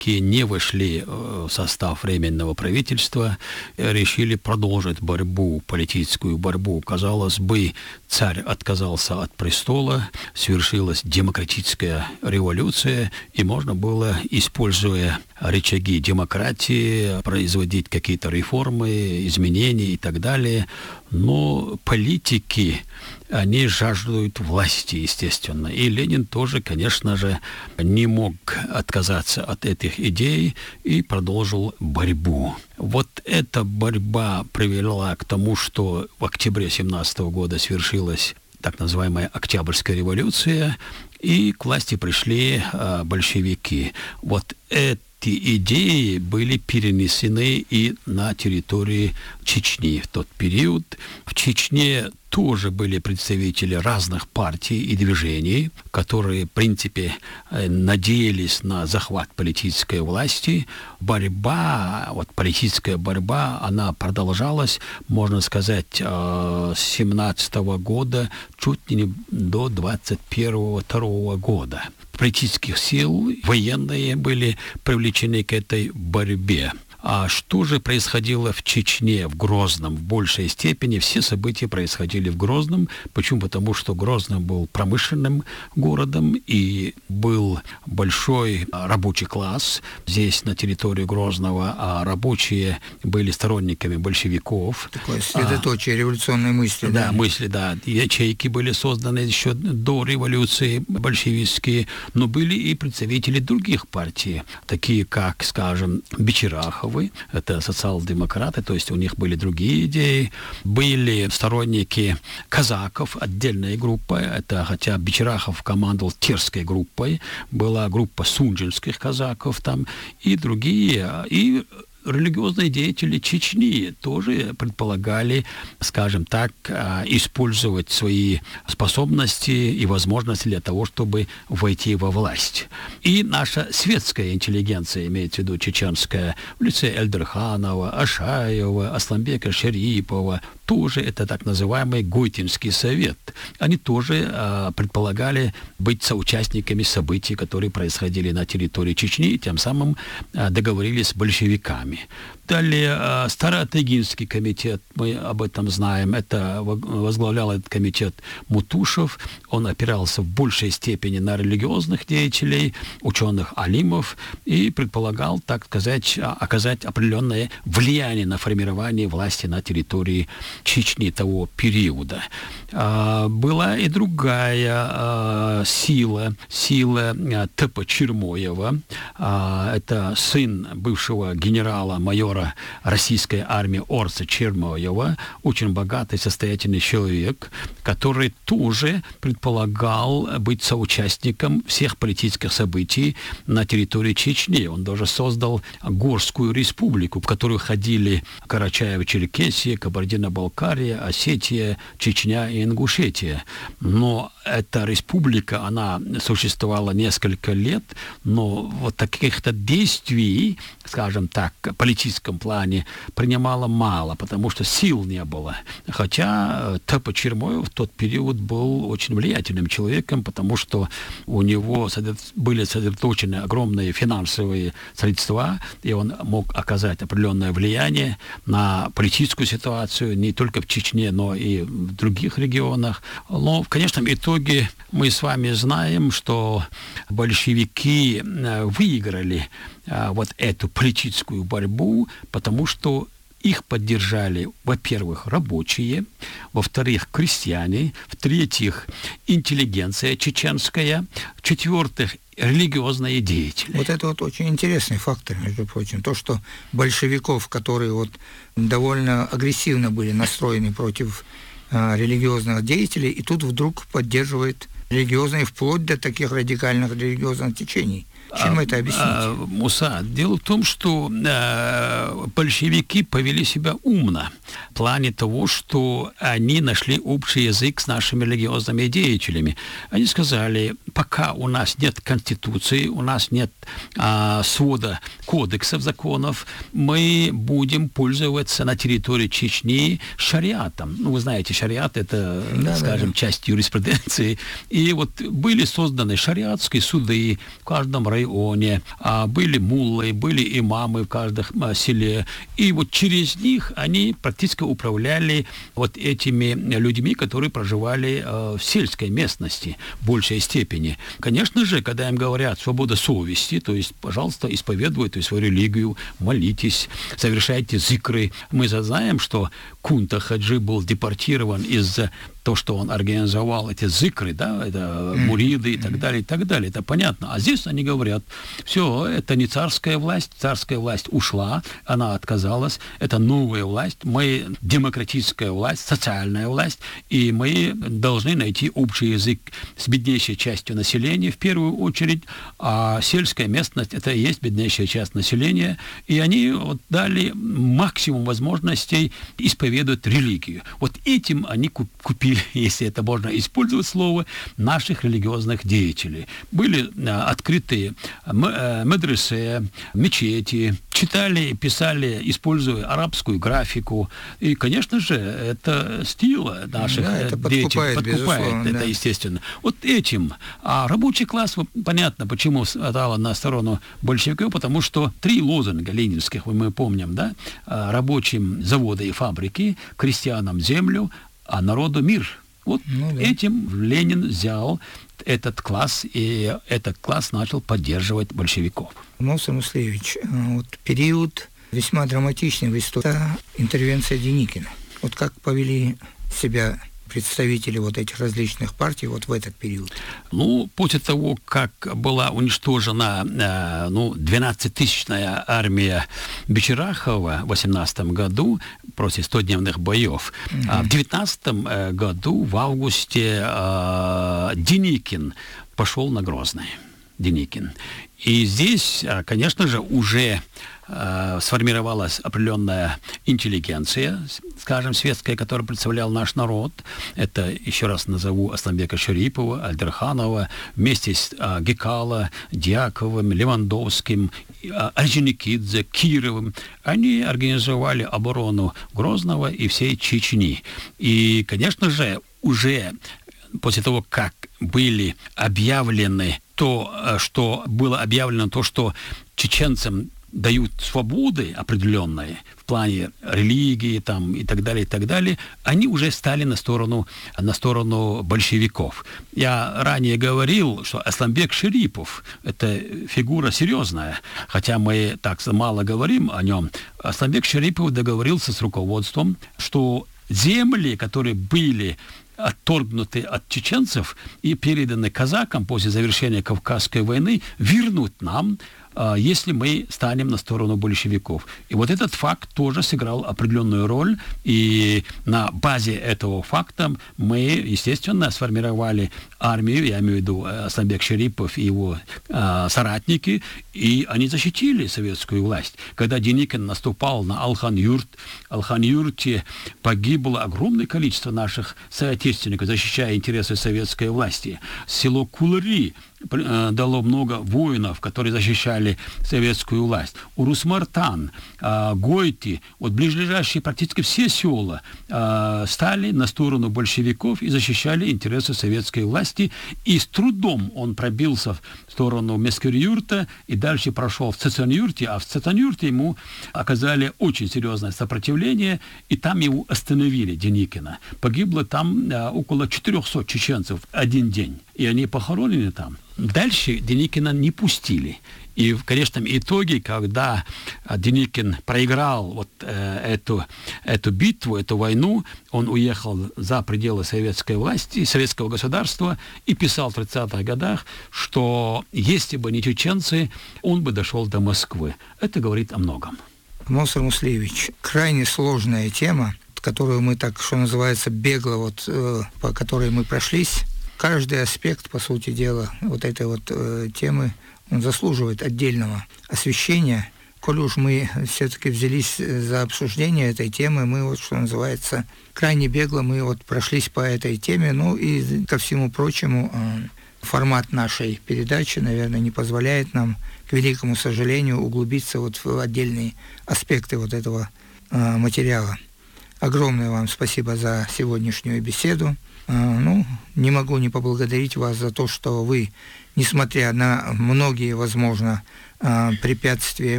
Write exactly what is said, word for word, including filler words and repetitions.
большевики не вошли в состав Временного правительства, решили продолжить борьбу, политическую борьбу. Казалось бы, царь отказался от престола, свершилась демократическая революция, и можно было, используя рычаги демократии, производить какие-то реформы, изменения и так далее. Но политики, они жаждут власти, естественно. И Ленин тоже, конечно же, не мог отказаться от этих идей и продолжил борьбу. Вот эта борьба привела к тому, что в октябре семнадцатого года свершилась так называемая Октябрьская революция, и к власти пришли а, большевики. Вот это Эти идеи были перенесены и на территории Чечни в тот период. В Чечне тоже были представители разных партий и движений, которые, в принципе, надеялись на захват политической власти. Борьба, вот политическая борьба, она продолжалась, можно сказать, с семнадцатого года чуть не до двадцать первого второго года. Политических сил военные были привлечены к этой борьбе. А что же происходило в Чечне, в Грозном? В большей степени все события происходили в Грозном. Почему? Потому что Грозный был промышленным городом, и был большой рабочий класс здесь, на территории Грозного, а рабочие были сторонниками большевиков. Такое средоточие а, революционной мысли. Да, да, мысли, да. Ячейки были созданы еще до революции большевистские, но были и представители других партий, такие как, скажем, Бичерахов. Это социал-демократы, то есть у них были другие идеи. Были сторонники казаков, отдельная группа. Это, хотя Бичерахов командовал Терской группой, была группа сунжинских казаков там и другие. И религиозные деятели Чечни тоже предполагали, скажем так, использовать свои способности и возможности для того, чтобы войти во власть. И наша светская интеллигенция, имеется в виду чеченская, в лице Эльдерханова, Ашаева, Асламбека Шарипова, тоже это так называемый Гойтинский совет. Они тоже э, предполагали быть соучастниками событий, которые происходили на территории Чечни, и тем самым э, договорились с большевиками. Далее э, Староатыгинский комитет, мы об этом знаем, это возглавлял этот комитет Мутушев. Он опирался в большей степени на религиозных деятелей, ученых алимов, и предполагал, так сказать, оказать определенное влияние на формирование власти на территории Чечни того периода. А, была и другая а, сила, сила а, Т.П. Чермоева. А, это сын бывшего генерала-майора российской армии Орца Чермоева, очень богатый, состоятельный человек, который тоже предполагал быть соучастником всех политических событий на территории Чечни. Он даже создал Горскую республику, в которую ходили Карачаево-Черкесия, Кабардино-Балкария, Осетия, Чечня и Ингушетия. Но эта республика, она существовала несколько лет, но вот таких-то действий, скажем так, в политическом плане принимала мало, потому что сил не было. Хотя Т.П. Чермоев в тот период был очень влиятельным человеком, потому что у него были сосредоточены огромные финансовые средства, и он мог оказать определенное влияние на политическую ситуацию не только в Чечне, но и в других регионах. Но в конечном итоге мы с вами знаем, что большевики выиграли вот эту политическую борьбу, потому что их поддержали, во-первых, рабочие, во-вторых, крестьяне, в-третьих, интеллигенция чеченская, в-четвертых, религиозные деятели. Вот это вот очень интересный фактор, между прочим. То, что большевиков, которые вот довольно агрессивно были настроены против а, религиозных деятелей, и тут вдруг поддерживает религиозные, вплоть до таких радикальных религиозных течений. Чем а, это объяснить? А, Муса, дело в том, что а, большевики повели себя умно в плане того, что они нашли общий язык с нашими религиозными деятелями. Они сказали, пока у нас нет конституции, у нас нет а, свода кодексов, законов, мы будем пользоваться на территории Чечни шариатом. Ну, вы знаете, шариат – это, да, скажем, да, да. часть юриспруденции. И вот были созданы шариатские суды в каждом районе, районе, были муллы, были имамы в каждом селе. И вот через них они практически управляли вот этими людьми, которые проживали в сельской местности в большей степени. Конечно же, когда им говорят свобода совести, то есть, пожалуйста, исповедуйте свою религию, молитесь, совершайте зикры. Мы знаем, что Кунта Хаджи был депортирован из-за того, что он организовал эти зикры, да, это муриды и так далее, и так далее. Это понятно. А здесь они говорят, все, это не царская власть, царская власть ушла, она отказалась, это новая власть, мы демократическая власть, социальная власть, и мы должны найти общий язык с беднейшей частью населения в первую очередь, а сельская местность это и есть беднейшая часть населения, и они вот дали максимум возможностей исповедовать религию. Вот этим они купили, если это можно использовать слово, наших религиозных деятелей. Были а, открытые медресе, мечети, читали, писали, используя арабскую графику. И, конечно же, это стиль наших да, это деятелей. Подкупает, подкупает это, да. естественно. Вот этим. А рабочий класс, понятно, почему стало на сторону большевиков, потому что три лозунга ленинских, мы помним, да, рабочим заводы и фабрики, крестьянам землю, а народу мир. Вот ну, да. Этим Ленин взял этот класс, и этот класс начал поддерживать большевиков. Мусор Муслевич, вот период весьма драматичный в истории. Это интервенция Деникина. Вот как повели себя представители вот этих различных партий вот в этот период? Ну, после того, как была уничтожена э, ну, двенадцатитысячная армия Бичерахова в восемнадцатом году против стодневных боев, угу. а в девятнадцатом году, в августе, э, Деникин пошел на Грозный. Деникин. И здесь, конечно же, уже э, сформировалась определенная интеллигенция, скажем, светская, которая представлял наш народ. Это, еще раз назову, Асламбека Шарипова, Альдерханова, вместе с э, Гекала, Дьяковым, Левандовским, э, Орджоникидзе, Кировым. Они организовали оборону Грозного и всей Чечни. И, конечно же, уже после того, как были объявлены то, что было объявлено, то, что чеченцам дают свободы определенные в плане религии там, и так далее, и так далее, они уже стали на сторону, на сторону большевиков. Я ранее говорил, что Асламбек Шарипов – это фигура серьезная, хотя мы так мало говорим о нем. Асламбек Шарипов договорился с руководством, что земли, которые были отторгнуты от чеченцев и переданы казакам после завершения Кавказской войны, вернуть нам, если мы станем на сторону большевиков. И вот этот факт тоже сыграл определенную роль, и на базе этого факта мы, естественно, сформировали армию, я имею в виду Асламбек Шарипов и его э, соратники, и они защитили советскую власть. Когда Деникин наступал на Алхан-Юрт, в Алхан-Юрте погибло огромное количество наших соотечественников, защищая интересы советской власти. Село Кулари дало много воинов, которые защищали советскую власть. Урус-Мартан, Гойти, вот ближайшие практически все села стали на сторону большевиков и защищали интересы советской власти. И с трудом он пробился в сторону Мескер-Юрта и дальше прошел в Цецен-Юрте, а в Цецен-Юрте ему оказали очень серьезное сопротивление, и там его остановили, Деникина. Погибло там около четырехсот чеченцев в один день, и они похоронены там. Дальше Деникина не пустили. И в конечном итоге, когда Деникин проиграл вот э, эту, эту битву, эту войну, он уехал за пределы советской власти, советского государства и писал в тридцатых годах, что если бы не чеченцы, он бы дошел до Москвы. Это говорит о многом. Мусор Муслевич, крайне сложная тема, которую мы так, что называется, бегло, вот, э, по которой мы прошлись. Каждый аспект, по сути дела, вот этой вот э, темы, он заслуживает отдельного освещения. Коль уж мы все-таки взялись за обсуждение этой темы, мы вот, что называется, крайне бегло мы вот прошлись по этой теме. Ну и ко всему прочему, э, формат нашей передачи, наверное, не позволяет нам, к великому сожалению, углубиться вот в отдельные аспекты вот этого э, материала. Огромное вам спасибо за сегодняшнюю беседу. Ну, не могу не поблагодарить вас за то, что вы, несмотря на многие, возможно, препятствия,